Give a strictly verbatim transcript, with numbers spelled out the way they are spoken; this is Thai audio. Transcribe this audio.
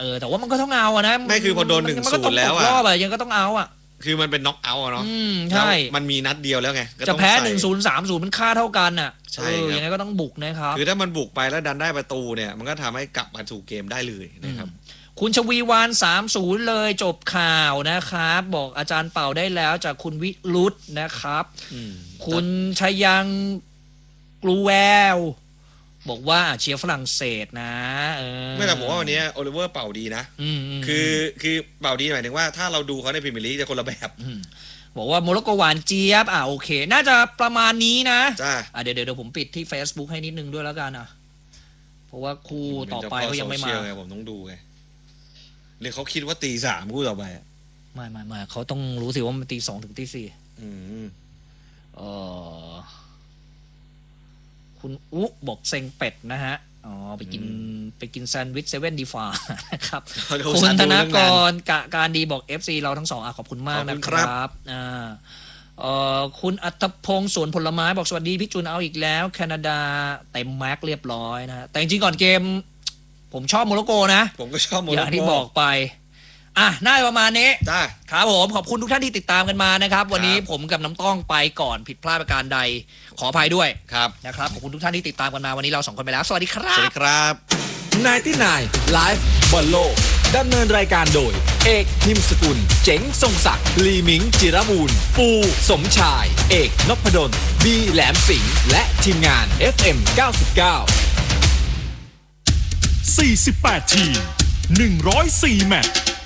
ออแต่ว่ามันก็ต้องเอาอะนะไม่คือพอโดนหนึ่งศูนย์แล้วอะรอบอะยังก็ต้องเอาอะคือมันเป็นน็อกเอาท์เนาะใช่มันมีนัดเดียวแล้วไงจะแพ้หนึ่งศูนย์สามศูนย์มันค่าเท่ากันอ่ะใช่ยังไงก็ต้องบุกนะครับคือถ้ามันบุกไปแล้วดันได้ประตูเนี่ยมันก็ทำให้กลับมาสู่เกมได้เลยนะครับคุณชวีวานสามศูนย์เลยจบข่าวนะครับบอกอาจารย์เป่าได้แล้วจากคุณวิรุธนะครับคุณชยังกลูแววบอกว่าเชียร์ฝรั่งเศสนะไม่แต่ผมว่าวันนี้โอลิเวอร์เป่าดีนะคือคือเป่าดีหมายถึงว่าถ้าเราดูเขาในพรีเมียร์ลีกจะคนละแบบบอกว่าโมร็อกโกหวานเจี๊ยบอ่ะโอเคน่าจะประมาณนี้นะจ้าอ่ะเดี๋ยวเดี๋ยวผมปิดที่ Facebook ให้นิดนึงด้วยแล้วกันอ่ะเพราะว่าคู่ต่อไปเขายังไม่มาผมต้องดูไงหรือเขาคิดว่าตีสามคู่ต่อไปไม่ไม่ไม่เขาต้องรู้สิว่ามันตีสองถึงตีสี่เออคุณอุ๊บอกเซ็งเป็ดนะฮะอ๋อไปกินไปกินแซนด์วิชเซเว่นดีฟานะครับคุณธนากรกะการดีบอก เอฟ ซี เราทั้งสองอ่ะขอบคุณมากนะครับอ่าเอ่อคุณอัตพงศ์สวนผลไม้บอกสวัสดีพี่จุนเอาอีกแล้วแคนาดาเต็มแม็กเรียบร้อยนะแต่จริงๆก่อนเกมผมชอบโมร็อกโกนะผมก็ชอบโมร็อกโกอย่างที่บอกไปอ่ะน่าประมาณนี้จ้าครับผมขอบคุณทุกท่านที่ติดตามกันมานะครับวันนี้ผมกับน้ำต้องไปก่อนผิดพลาดประการใดขออภัยด้วยครับนะครับขอบคุณทุกท่านที่ติดตามกันมาวันนี้เราสองคนไปแล้วสวัสดีครับสวัสดีครับไนน์ตี้ไนน์ Live บอลโลกดำเนินรายการโดยเอกพิมพ์สกุลเจ๋งทรงศักดิ์ลีมิงจิรบูรณ์ปูสมชายเอกนพดลบีแหลมสิงห์และทีมงาน เอฟ เอ็ม เก้าสิบเก้าสี่สิบแปด ทีมหนึ่งร้อยสี่แมตช์